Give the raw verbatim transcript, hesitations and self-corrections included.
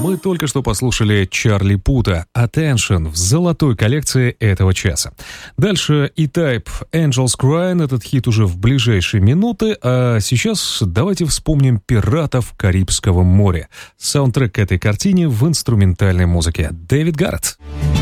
Мы только что послушали Чарли Пута «Attention» в золотой коллекции этого часа. Дальше E-Type «Angels Crying», этот хит уже в ближайшие минуты, а сейчас давайте вспомним «Пиратов Карибского моря». Саундтрек к этой картине в инструментальной музыке. Дэвид Гарретт.